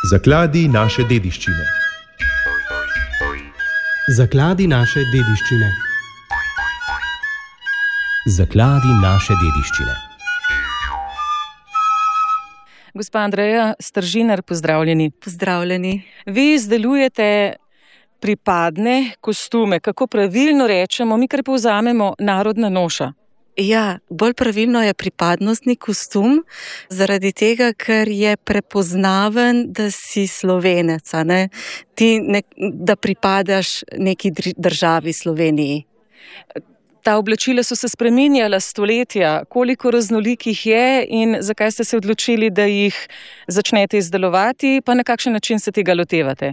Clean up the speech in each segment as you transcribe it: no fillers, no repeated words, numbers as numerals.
Zakladi naše dediščine. Zakladi naše dediščine. Zakladi naše dediščine. Gospa Andreja Stržinar, pozdravljeni. Pozdravljeni. Vi izdelujete pripadne kostume, kako pravilno rečemo, mi kar povzamemo, narodna noša. Ja, bolj pravilno je pripadnostni kostum, zaradi tega, ker je prepoznaven, da si Slovenec, da pripadaš neki državi Sloveniji. Ta oblačila so se spreminjala stoletja. Koliko raznolikih je in zakaj ste se odločili, da jih začnete izdelovati, pa na kakšen način se tega lotevate?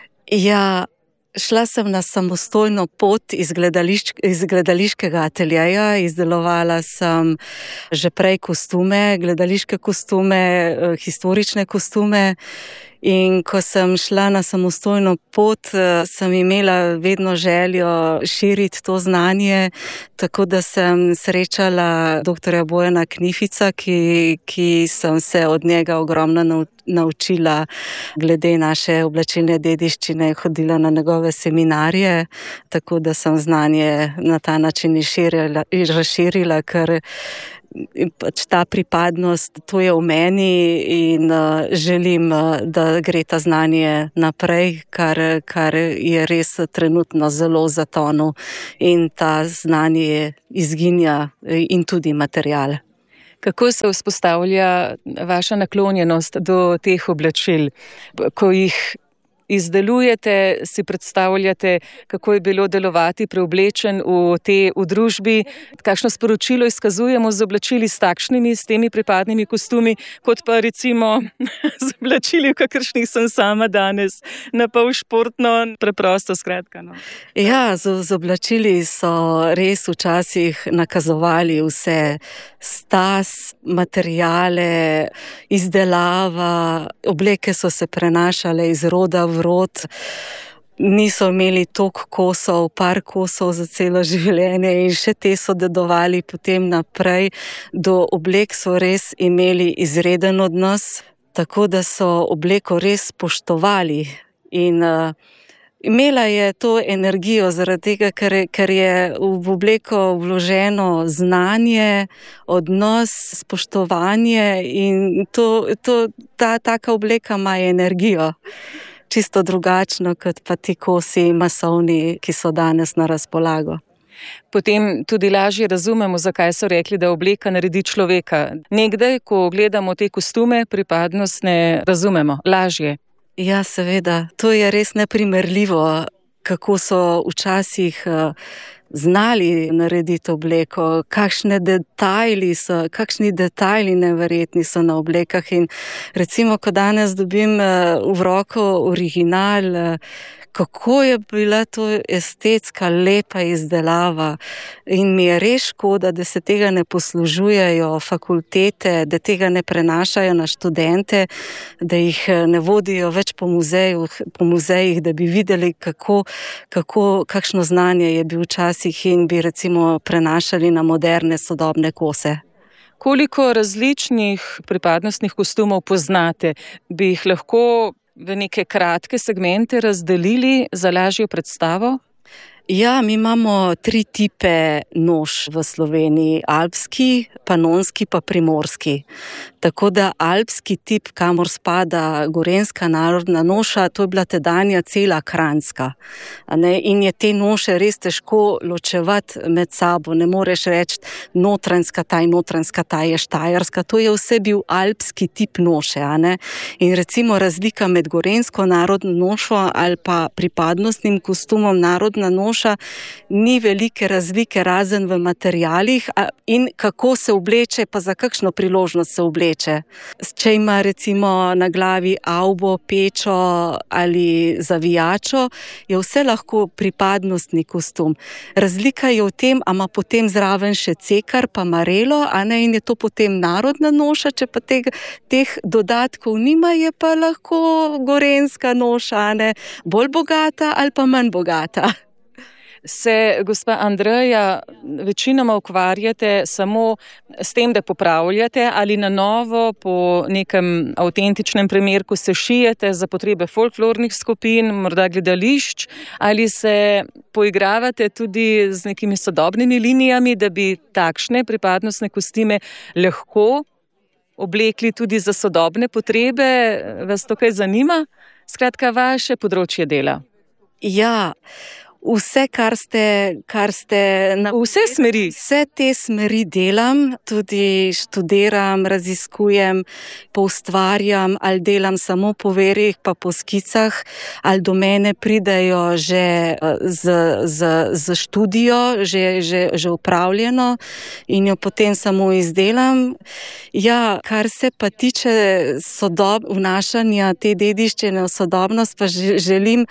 Ja, šla sem na samostojno pot iz gledališkega ateljeja, izdelovala sem že prej kostume, gledališke kostume, historične kostume. In ko sem šla na samostojno pot, sem imela vedno željo širiti to znanje, tako da sem srečala dr. Bojana Knifica, ki sem se od njega ogromno naučila glede naše oblačilne dediščine, hodila na njegove seminarje, tako da sem znanje na ta način razširila, ker pač ta pripadnost, to je v meni in želim, da gre ta znanje naprej, kar je res trenutno zelo zatonil in ta znanje izginja in tudi material. Kako se vzpostavlja vaša naklonjenost do teh oblačil? Ko jih izdelujete, si predstavljate, kako je bilo delovati preoblečen v družbi, kakšno sporočilo izkazujemo z oblačili s temi pripadnimi kostumi, kot pa recimo z oblačili, v kakršnih sem sama danes, na pol športno, preprosto skratka. No. Ja, z oblačili so res včasih nakazovali vse, stas, materijale, izdelava, obleke so se prenašale iz roda v rod, niso imeli toliko kosov, par kosov za celo življenje in še te so dedovali potem naprej. Do oblek so res imeli izreden odnos, tako da so obleko res spoštovali in imela je to energijo zaradi tega, ker je v obleko vloženo znanje, odnos, spoštovanje in ta taka obleka ima energijo. Čisto drugačno, kot pa ti kosi masovni, ki so danes na razpolago. Potem tudi lažje razumemo, zakaj so rekli, da obleka naredi človeka. Nekdaj, ko gledamo te kostume, pripadnostne, razumemo, lažje. Ja, seveda, to je res neprimerljivo, kako so včasih znali narediti obleko, kakšni detajli neverjetni so na oblekah in recimo, ko danes dobim v roko original, kako je bila to estetska, lepa izdelava in mi je res škoda, da se tega ne poslužujejo fakultete, da tega ne prenašajo na študente, da jih ne vodijo več po muzejih, da bi videli, kakšno znanje je bil včasih in bi recimo prenašali na moderne, sodobne kose. Koliko različnih pripadnostnih kostumov poznate? Bi jih lahko v neke kratke segmente razdelili za lažjo predstavo? Ja, mi imamo 3 tipe noš v Sloveniji, alpski, panonski pa primorski. Tako da alpski tip, kamor spada gorenjska narodna noša, to je bila tedanja cela Kranjska. In je te noše res težko ločevati med sabo. Ne moreš reči notranjska ta je štajerska. To je vse bil alpski tip noše. In recimo razlika med gorenjsko narodno nošo ali pa pripadnostnim kostumom narodna noša ni velike razlike razen v materialih in kako se obleče, pa za kakšno priložnost se obleče. Če ima recimo na glavi avbo, pečo ali zavijačo, je vse lahko pripadnostni kostum. Razlika je v tem, a ima potem zraven še cekar pa marelo, in je to potem narodna noša, če pa teh dodatkov nima, je pa lahko gorenjska noša, bolj bogata ali pa manj bogata. se, gospa Andreja, večinoma ukvarjate samo s tem, da popravljate ali na novo po nekem avtentičnem primerku se šijete za potrebe folklornih skupin, morda gledališč, ali se poigravate tudi z nekimi sodobnimi linijami, da bi takšne pripadnostne kostime lahko oblekli tudi za sodobne potrebe? Vas to kaj zanima? Skratka, vaše področje dela. Ja, vse, kar ste Vse smeri. Vse te smeri delam, tudi študiram, raziskujem, poustvarjam, ali delam samo po verih, pa po skicah, ali do mene pridejo že z študijo, že upravljeno in jo potem samo izdelam. Ja, kar se pa tiče vnašanja te dediščine v sodobnost, pa želim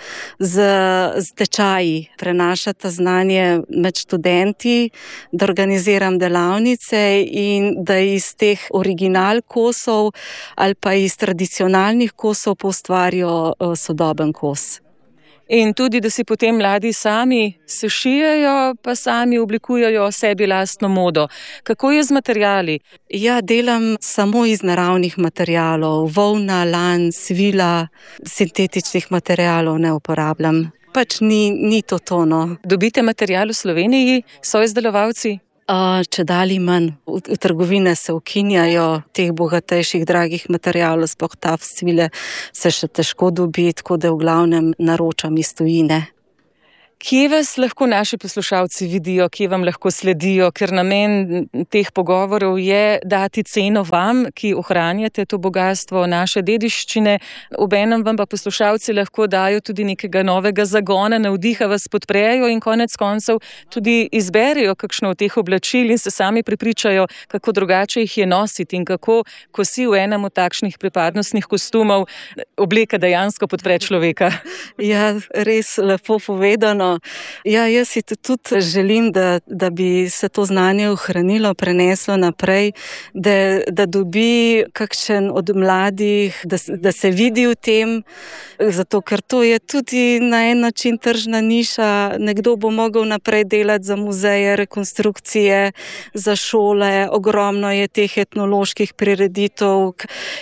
z tečaji prenašati znanje med študenti, da organiziram delavnice in da iz teh original kosov ali pa iz tradicionalnih kosov poustvarijo sodoben kos. In tudi, da si potem mladi sami se šijejo, pa sami oblikujejo sebi lastno modo. Kako je z materiali? Ja, delam samo iz naravnih materialov, volna, lan, svila, sintetičnih materialov ne uporabljam. Pač ni to tono. Dobite material v Sloveniji, so izdelovalci? Čedalje manj. V trgovine se ukinjajo teh bogatejših, dragih materialov, sploh ta svile se še težko dobi, tako da v glavnem naročam iz tujine. Kje vas lahko naši poslušalci vidijo, kje vam lahko sledijo, ker namen teh pogovorov je dati ceno vam, ki ohranjate to bogatstvo naše dediščine, obenem vam pa poslušalci lahko dajo tudi nekega novega zagona, navdiha, vas podprejo in konec koncev tudi izberejo kakšno od teh oblačil in se sami prepričajo, kako drugače jih je nositi in kako, ko si v enem od takšnih pripadnostnih kostumov, obleka dejansko podpre človeka. Ja, res lepo povedano. Ja, jaz si tudi želim, da bi se to znanje ohranilo, preneslo naprej, da dobi kakšen od mladih, da se vidi v tem, zato ker to je tudi na en način tržna niša. Nekdo bo mogel naprej delati za muzeje, rekonstrukcije, za šole, ogromno je teh etnoloških prireditev,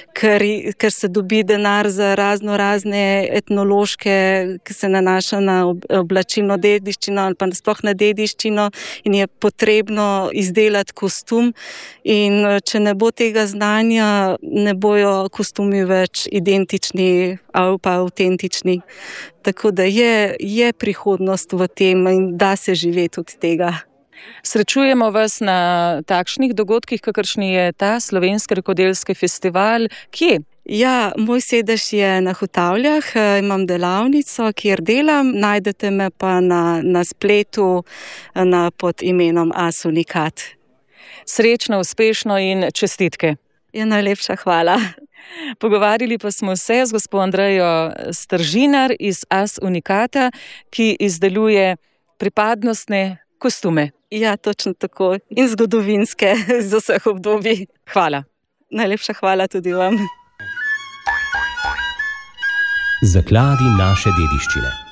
ker se dobi denar za razne etnološke, ki se nanaša na oblačilno dediščino ali pa sploh na dediščino in je potrebno izdelati kostum in če ne bo tega znanja, ne bojo kostumi več identični ali pa avtentični. Tako da je prihodnost v tem in da se živeti od tega. Srečujemo vas na takšnih dogodkih, kakršni je ta Slovenski rokodelski festival. Kje? Ja, moj sedež je na Hotavljah, imam delavnico, kjer delam, najdete me pa na spletu pod imenom As Unikat. Srečno, uspešno in čestitke. Ja, najlepša hvala. Pogovarjali pa smo se z gospo Andrejo Stržinar iz As Unikata, ki izdeluje pripadnostne kostume. Ja, točno tako. In zgodovinske iz vseh obdobij. Hvala. Najlepša hvala tudi vam. Zakladi naše dediščine.